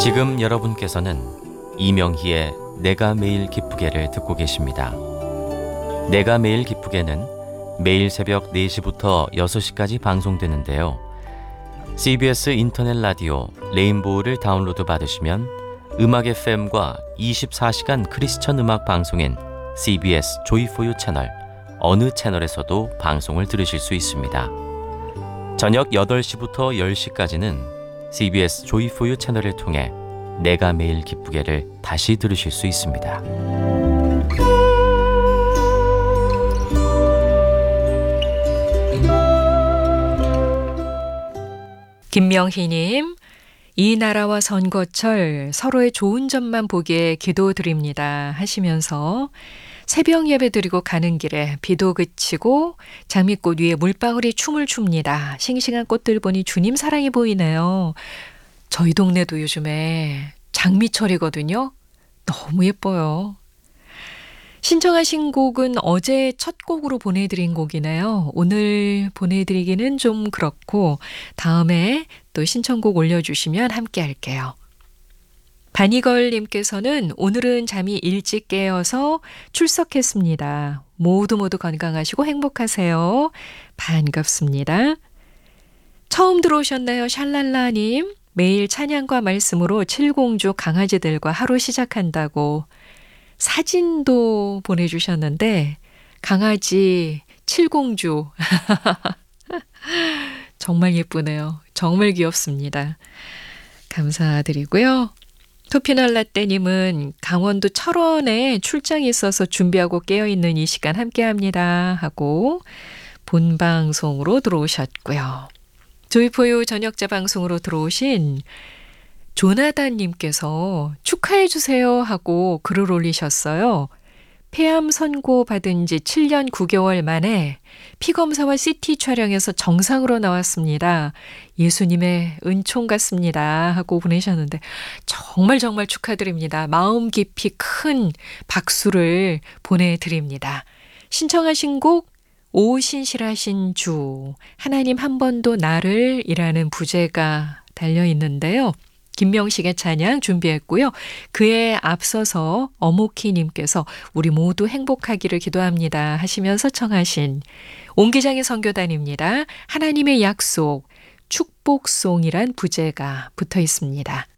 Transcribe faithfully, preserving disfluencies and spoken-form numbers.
지금 여러분께서는 이명희의 내가 매일 기쁘게를 듣고 계십니다. 내가 매일 기쁘게는 매일 새벽 네 시부터 여섯 시까지 방송되는데요. 씨비에스 인터넷 라디오 레인보우를 다운로드 받으시면 음악 에프엠과 이십사 시간 크리스천 음악 방송인 씨비에스 조이포유 채널 어느 채널에서도 방송을 들으실 수 있습니다. 저녁 여덟 시부터 열 시까지는 씨비에스 조이포유 채널을 통해 내가 매일 기쁘게를 다시 들으실 수 있습니다. 김명희님, 이 나라와 선거철 서로의 좋은 점만 보기에 기도드립니다 하시면서 새벽 예배 드리고 가는 길에 비도 그치고 장미꽃 위에 물방울이 춤을 춥니다. 싱싱한 꽃들 보니 주님 사랑이 보이네요. 저희 동네도 요즘에 장미철이거든요. 너무 예뻐요. 신청하신 곡은 어제 첫 곡으로 보내드린 곡이네요. 오늘 보내드리기는 좀 그렇고 다음에 또 신청곡 올려주시면 함께 할게요. 바니걸님께서는 오늘은 잠이 일찍 깨어서 출석했습니다. 모두 모두 건강하시고 행복하세요. 반갑습니다. 처음 들어오셨나요? 샬랄라님. 매일 찬양과 말씀으로 칠공주 강아지들과 하루 시작한다고 사진도 보내주셨는데 강아지 칠공주 정말 예쁘네요. 정말 귀엽습니다. 감사드리고요. 토피널라떼님은 강원도 철원에 출장이 있어서 준비하고 깨어있는 이 시간 함께합니다 하고 본방송으로 들어오셨고요. 조이포유 저녁자 방송으로 들어오신 조나단님께서 축하해주세요 하고 글을 올리셨어요. 폐암 선고 받은 지 칠 년 구 개월 만에 피검사와 씨티 촬영에서 정상으로 나왔습니다. 예수님의 은총 같습니다 하고 보내셨는데 정말 정말 축하드립니다. 마음 깊이 큰 박수를 보내드립니다. 신청하신 곡 오신실하신 주 하나님 한 번도 나를 이라는 부제가 달려있는데요. 김명식의 찬양 준비했고요. 그에 앞서서 어모키님께서 우리 모두 행복하기를 기도합니다 하시면서 청하신 옹기장의 선교단입니다. 하나님의 약속 축복송이란 부제가 붙어 있습니다.